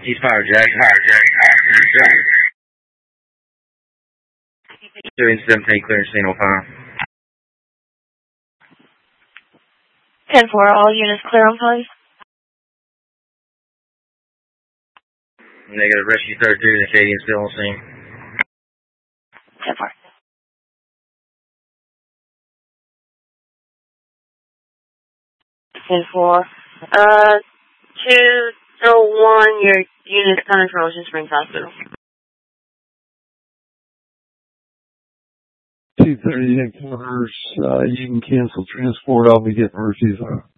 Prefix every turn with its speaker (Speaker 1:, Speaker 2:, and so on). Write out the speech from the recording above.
Speaker 1: Fire Jack. Doing 17, clearance scene on fire.
Speaker 2: 10-4, all units clear on police.
Speaker 1: Negative, rescue 32, the Acadian still on scene.
Speaker 2: 10-4. For 201, your unit's coming from Ocean Springs Hospital.
Speaker 3: 230 headquarters, you can cancel transport. I'll be getting Murphy's